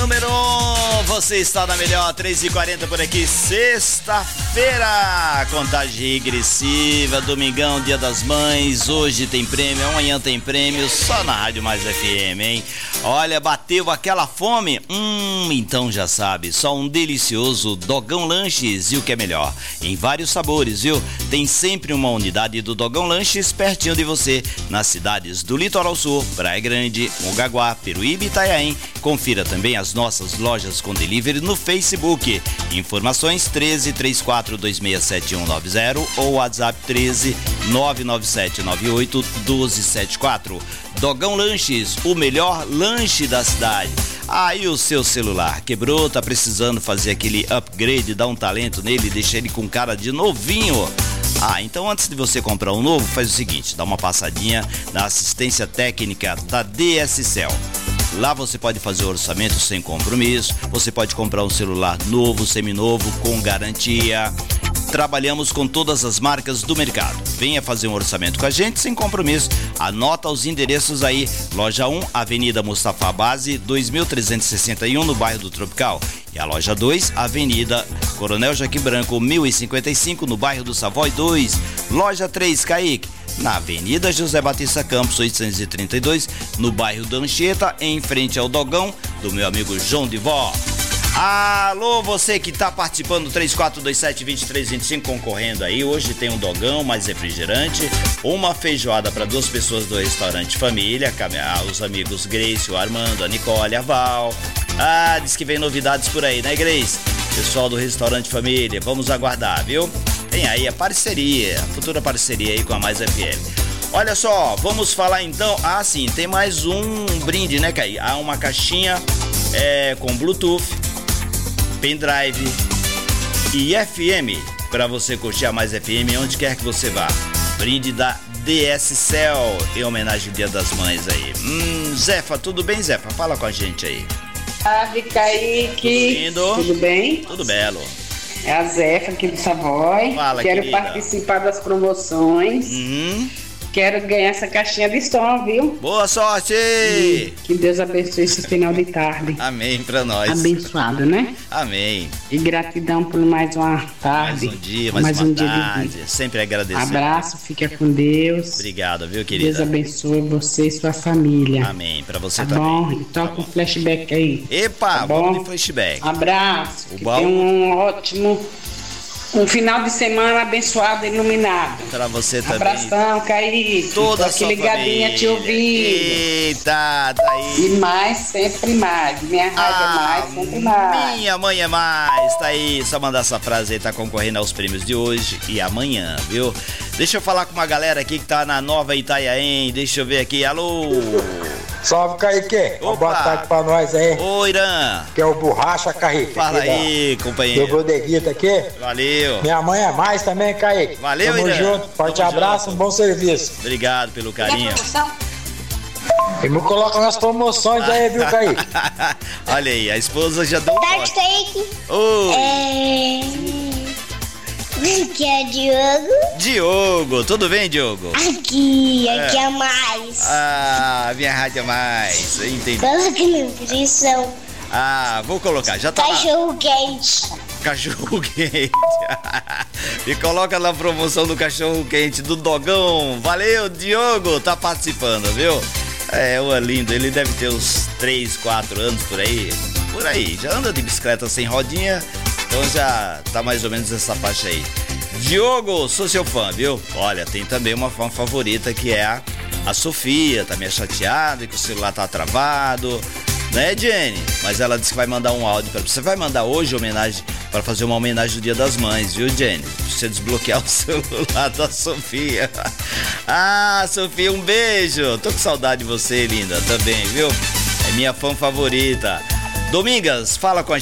número 1, você está na melhor, 3h40 por aqui, sexta-feira, contagem regressiva, domingão, dia das mães, hoje tem prêmio, amanhã tem prêmio, só na Rádio Mais FM, hein? Olha, bateu aquela fome? Então já sabe, só um delicioso Dogão Lanches, e o que é melhor, em vários sabores, viu? Tem sempre uma unidade do Dogão Lanches pertinho de você, nas cidades do Litoral Sul, Praia Grande, Mongaguá, Peruíbe e Itanhaém. Confira também as nossas lojas com delivery no Facebook. Informações 1334267190 ou WhatsApp 13997981274. Dogão Lanches, o melhor lanche da cidade. Aí o seu celular quebrou, tá precisando fazer aquele upgrade, dar um talento nele, deixar ele com cara de novinho. Então antes de você comprar um novo, faz o seguinte, dá uma passadinha na assistência técnica da DSCell. Lá você pode fazer o orçamento sem compromisso, você pode comprar um celular novo, seminovo, com garantia. Trabalhamos com todas as marcas do mercado. Venha fazer um orçamento com a gente sem compromisso. Anota os endereços aí. Loja 1, Avenida Mustafa Base, 2361, no bairro do Tropical. E a loja 2, Avenida Coronel Joaquim Branco, 1055, no bairro do Savoy 2. Loja 3, Caique, na Avenida José Batista Campos, 832, no bairro da Anchieta, em frente ao Dogão, do meu amigo João de Vó. Alô, você que tá participando do 3427-2325, concorrendo aí. Hoje tem um dogão, mais refrigerante, uma feijoada para 2 pessoas do restaurante Família, os amigos Grace, o Armando, a Nicole, a Val. Diz que vem novidades por aí, né, Grace? Pessoal do restaurante Família, vamos aguardar, viu? Tem aí a parceria, a futura parceria aí com a Mais FM. Olha só, vamos falar então. Sim, tem mais um brinde, né, Caí? Há uma caixinha com Bluetooth, pendrive e FM para você curtir a Mais FM onde quer que você vá. Brinde da DSCell em homenagem ao Dia das Mães aí. Zefa, tudo bem, Zefa? Fala com a gente aí. Salve, Kaique. Tudo bem? Tudo belo. É a Zefa aqui do Savoy. Fala, quero querida. Participar das promoções. Quero ganhar essa caixinha de som, viu? Boa sorte! Que Deus abençoe esse final de tarde. Amém pra nós. Abençoado, né? Amém. E gratidão por mais uma tarde. Mais um dia, mais uma tarde. De vida. Sempre agradecer. Abraço, fica com Deus. Obrigado, viu, querida? Deus abençoe você e sua família. Amém. Pra você tá também. Bom? E toca um flashback aí. Epa, tá vamos de flashback. Abraço. Tem um ótimo... Um final de semana abençoado e iluminado. Pra você também. Abração, Kaique. Toda a sua ligadinha te ouvindo. Eita, tá aí. E mais, sempre mais. Minha rádio é mais, sempre mais. Minha mãe é mais. Tá aí, só mandar essa frase aí, tá concorrendo aos prêmios de hoje e amanhã, viu? Deixa eu falar com uma galera aqui que tá na Nova Itanhaém. Deixa eu ver aqui. Alô? Salve, Kaique. Uma boa tarde pra nós aí. Oi, Irã. Que é o Borracha, Kaique. Fala aí, companheiro. Meu bodeguita aqui. Valeu. Minha mãe é mais também, Kaique. Valeu, Tamo Irã. junto. Forte abraço, um bom serviço. Obrigado pelo carinho. E me coloca nas promoções aí, viu, Kaique? Olha aí, a esposa já deu um Tarde, Kaique. Oi. Aqui é Diogo. Diogo, tudo bem, Diogo? Aqui é mais. Minha rádio é mais. Entendi. Coloca na inscrição. Vou colocar, já tá. Cachorro quente. Cachorro quente. Me coloca na promoção do cachorro quente do Dogão. Valeu, Diogo, tá participando, viu? O lindo, ele deve ter uns 3, 4 anos por aí. Por aí, já anda de bicicleta sem rodinha. Então já tá mais ou menos essa faixa aí. Diogo, sou seu fã, viu? Olha, tem também uma fã favorita que é a Sofia. Tá meio chateada que o celular tá travado, né, Jenny? Mas ela disse que vai mandar um áudio pra você. Vai mandar hoje homenagem, para fazer uma homenagem do Dia das Mães, viu, Jenny? Pra você desbloquear o celular da Sofia. Sofia, um beijo. Tô com saudade de você, linda, também, viu? É minha fã favorita. Domingas, fala com a